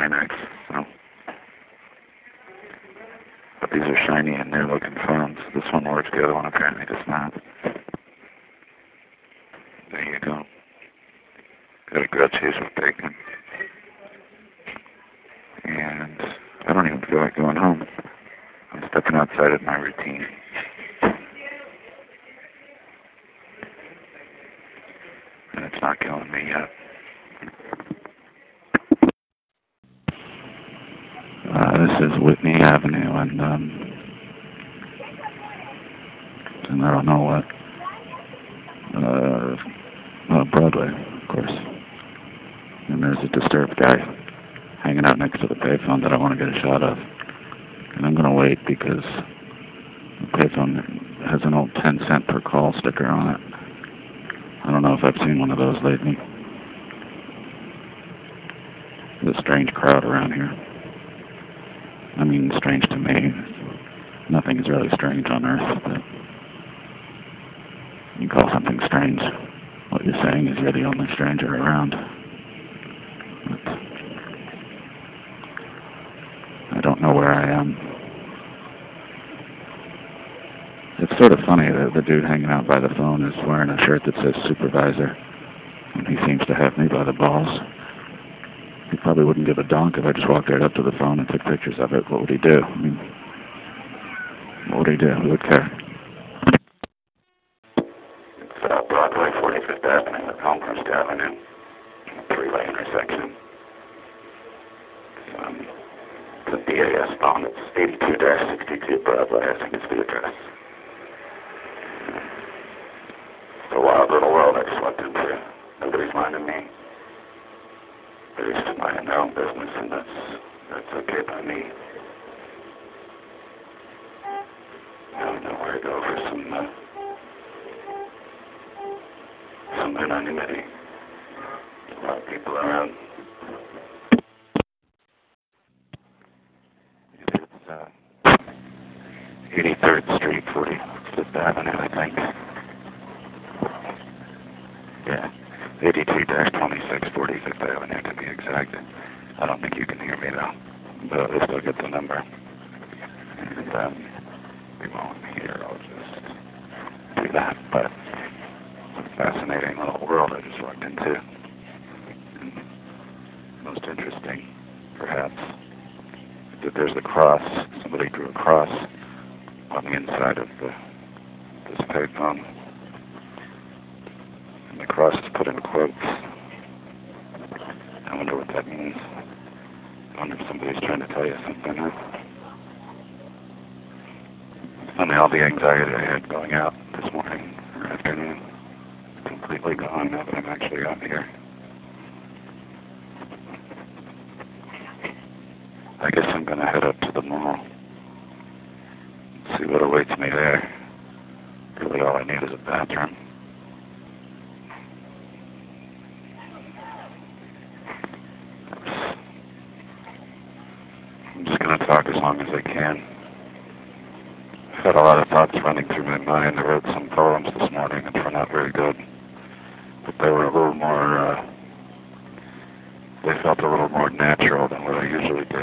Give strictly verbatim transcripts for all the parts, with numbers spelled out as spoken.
very nice. So. But these are shiny and new looking phones. This one works, the other one apparently does not. There you go. Got a grilled cheese with bacon. And I don't even feel like going home. I'm stepping outside of my routine. And it's not killing me yet. Uh, this is Whitney Avenue, and um, and I don't know what, uh, uh, Broadway, of course. And there's a disturbed guy hanging out next to the payphone that I want to get a shot of. And I'm going to wait because the payphone has an old ten cent per call sticker on it. I don't know if I've seen one of those lately. There's a strange crowd around here. I mean, strange to me. Nothing is really strange on Earth, but you call something strange. What you're saying is you're the only stranger around. But I don't know where I am. It's sort of funny that the dude hanging out by the phone is wearing a shirt that says supervisor, and he seems to have me by the balls. He probably wouldn't give a donk if I just walked right up to the phone and took pictures of it. What would he do? I mean, what would he do? Who would care? It's uh, Broadway, forty-fifth Avenue, with Elmhurst Avenue, three-way intersection. It's, um, it's a D A S phone. It's eighty-two sixty-two Broadway, I think it's the address. It's a wild little world I just walked into. Nobody's minding me. They're just minding their own business, and that's that's okay by me. I don't know where to go for some uh, some anonymity. A lot of people around. It's uh, eighty-third Street, forty-fifth Avenue, I think. Yeah. eighty-two twenty-six, forty-fifth Avenue to be exact. I don't think you can hear me though, but at least I'll get the number. And um, we won't hear, I'll just do that. But it's a fascinating little world I just walked into. And most interesting, perhaps, that there's a cross. Somebody drew a cross on the inside of the, this payphone. And the cross is put in quotes. I wonder what that means. I wonder if somebody's trying to tell you something. Huh? Funny, all the anxiety I had going out this morning or afternoon is completely gone now that I'm actually out here. I guess I'm going to head up to the mall and see what awaits me there. Really all I need is a bathroom. I'm just going to talk as long as I can. I've had a lot of thoughts running through my mind. I wrote some poems this morning that were not very good, but they were a little more, uh, they felt a little more natural than what I usually do.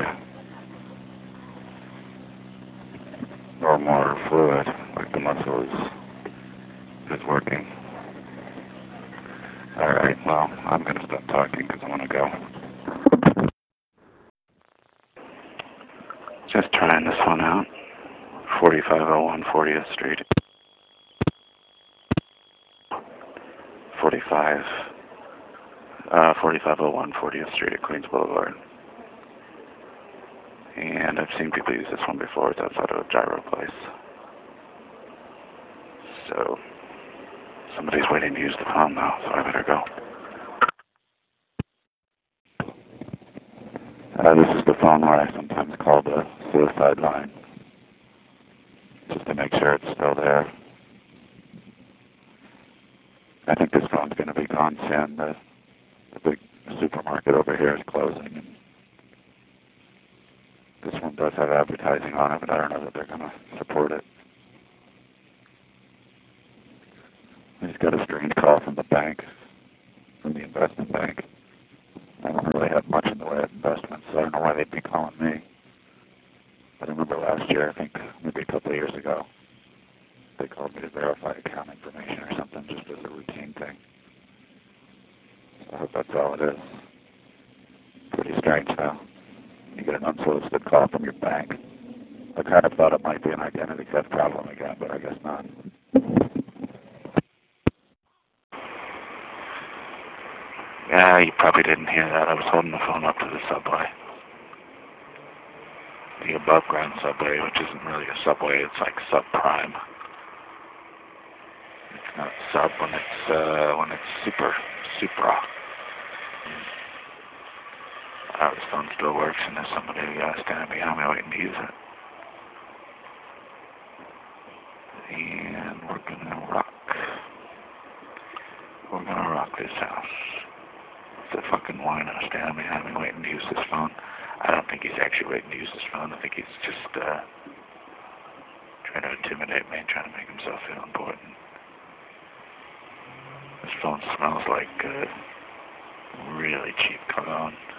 Or more fluid, like the muscle is, is working. Alright, well, I'm going to stop talking because I want to go. Just trying this one out. forty-five oh one fortieth Street. forty-five, uh, forty-five oh one fortieth Street at Queens Boulevard. And I've seen people use this one before. It's outside of a gyro place. So, somebody's waiting to use the phone now, so I better go. Uh, this is the phone where I sometimes call the suicide line, just to make sure it's still there. I think this phone's going to be gone soon. The, the big supermarket over here is closing. And this one does have advertising on it, but I don't know that they're going to support it. I just got a strange call from the bank, from the investment bank. I don't really have much in the way private investments, so I don't know why they'd be calling me. But I remember last year, I think maybe a couple of years ago, they called me to verify account information or something, just as a routine thing. So I hope that's all it is. Pretty strange, though. You get an unsolicited call from your bank. I kind of thought it might be an identity theft problem again, but I guess not. Yeah, you probably didn't hear that. I was holding the phone up to the subway. The above ground subway, which isn't really a subway, it's like subprime. It's not sub when it's uh when it's super supra. Uh, this phone still works, and there's somebody uh, standing behind me waiting to use it. And we're gonna rock. We're gonna rock this house. It's a fucking wino standing behind me waiting to use this phone. I don't think he's actually waiting to use this phone. I think he's just uh, trying to intimidate me, trying to make himself feel important. This phone smells like uh, really cheap cologne.